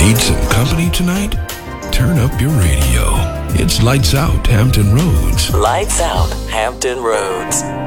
Need some company tonight? Turn up your radio. It's Lights Out Hampton Roads. Lights Out Hampton Roads.